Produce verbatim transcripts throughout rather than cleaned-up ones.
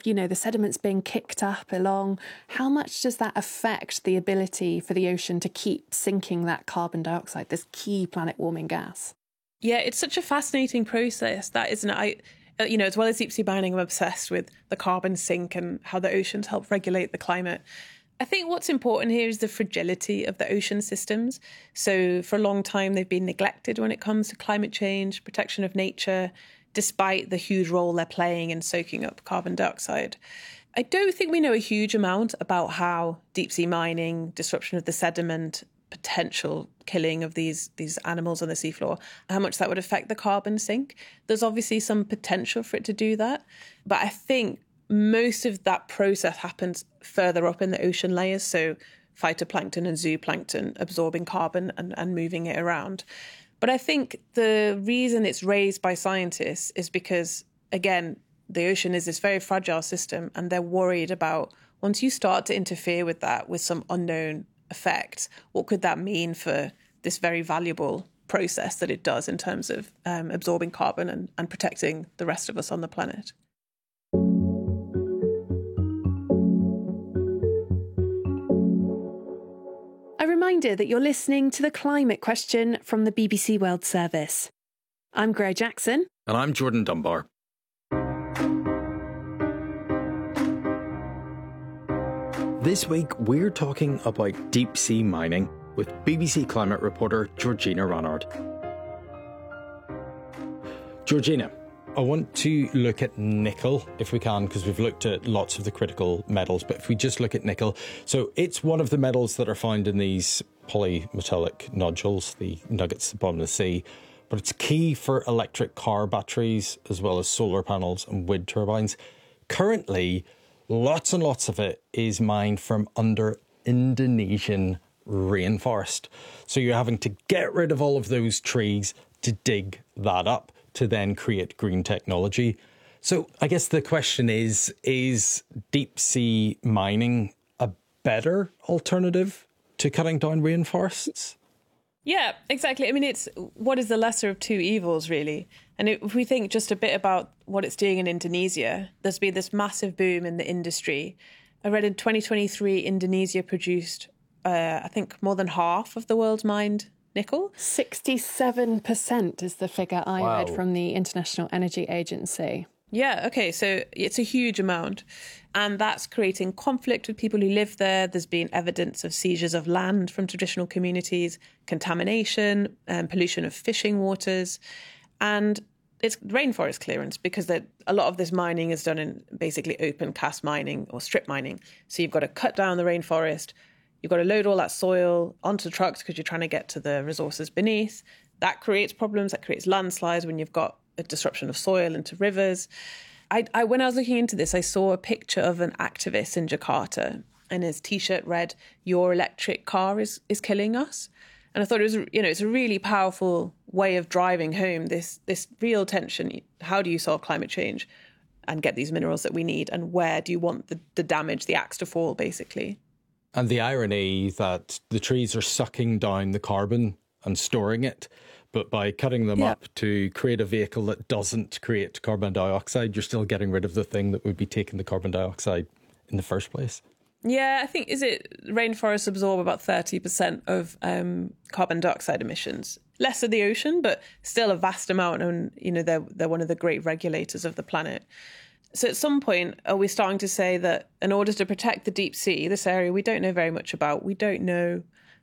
you know, the sediment's being kicked up along, how much does that affect the ability for the ocean to keep sinking that carbon dioxide, this key planet warming gas? Yeah, it's such a fascinating process, that isn't it? I, uh, you know, as well as deep sea mining, I'm obsessed with the carbon sink and how the oceans help regulate the climate. I think what's important here is the fragility of the ocean systems. So for a long time, they've been neglected when it comes to climate change, protection of nature, despite the huge role they're playing in soaking up carbon dioxide. I don't think we know a huge amount about how deep sea mining, disruption of the sediment, potential killing of these these animals on the seafloor, how much that would affect the carbon sink. There's obviously some potential for it to do that. But I think most of that process happens further up in the ocean layers. So phytoplankton and zooplankton absorbing carbon and, and moving it around. But I think the reason it's raised by scientists is because, again, the ocean is this very fragile system, and they're worried about once you start to interfere with that with some unknown effects, what could that mean for this very valuable process that it does in terms of um, absorbing carbon and, and protecting the rest of us on the planet. A reminder that you're listening to The Climate Question from the B B C World Service. I'm Greg Jackson. And I'm Jordan Dunbar. This week, we're talking about deep sea mining with B B C climate reporter Georgina Ranard. Georgina, I want to look at nickel, if we can, because we've looked at lots of the critical metals, but if we just look at nickel, so it's one of the metals that are found in these polymetallic nodules, the nuggets at the bottom of the sea, but it's key for electric car batteries, as well as solar panels and wind turbines. Currently, lots and lots of it is mined from under Indonesian rainforest. So you're having to get rid of all of those trees to dig that up, to then create green technology. So I guess the question is, is deep sea mining a better alternative to cutting down rainforests? Yeah, exactly. I mean, it's what is the lesser of two evils, really? And if we think just a bit about what it's doing in Indonesia, there's been this massive boom in the industry. I read in twenty twenty-three, Indonesia produced, uh, I think, more than half of the world's mined nickel. sixty-seven percent is the figure I Wow. read from the International Energy Agency. Yeah, okay, so it's a huge amount. And that's creating conflict with people who live there. There's been evidence of seizures of land from traditional communities, contamination, um, pollution of fishing waters. And it's rainforest clearance, because that a lot of this mining is done in basically open cast mining or strip mining. So you've got to cut down the rainforest. You've got to load all that soil onto trucks because you're trying to get to the resources beneath. That creates problems. That creates landslides when you've got a disruption of soil into rivers. I, I, when I was looking into this, I saw a picture of an activist in Jakarta, and his T-shirt read, "Your electric car is is killing us." And I thought it was, you know, it's a really powerful way of driving home this this real tension. How do you solve climate change and get these minerals that we need? And where do you want the, the damage, the axe to fall, basically? And the irony that the trees are sucking down the carbon and storing it, but by cutting them yeah. up to create a vehicle that doesn't create carbon dioxide, you're still getting rid of the thing that would be taking the carbon dioxide in the first place. Yeah, I think, is it rainforests absorb about thirty percent of um, carbon dioxide emissions. Less of the ocean, but still a vast amount. And, you know, they're, they're one of the great regulators of the planet. So at some point, are we starting to say that in order to protect the deep sea, this area we don't know very much about, we don't know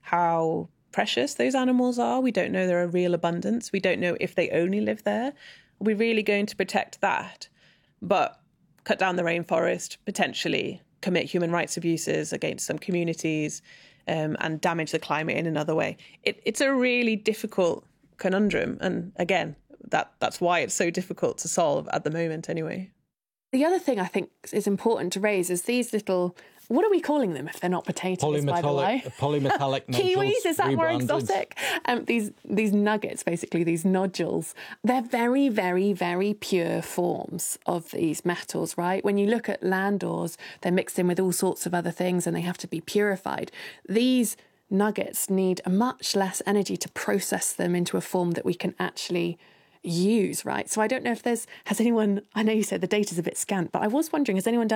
how precious those animals are, we don't know they're a real abundance, we don't know if they only live there, are we really going to protect that, but cut down the rainforest, potentially commit human rights abuses against some communities, um, and damage the climate in another way? It, it's a really difficult conundrum. And again, that that's why it's so difficult to solve at the moment anyway. The other thing I think is important to raise is these little, what are we calling them if they're not potatoes, by the way? Polymetallic nodules. Kiwis, is that more rebranded. exotic? Um, these these nuggets, basically, these nodules, they're very, very, very pure forms of these metals, right? When you look at land ores, they're mixed in with all sorts of other things and they have to be purified. These nuggets need a much less energy to process them into a form that we can actually use, right? So I don't know if there's, has anyone, I know you said the data's a bit scant, but I was wondering, has anyone done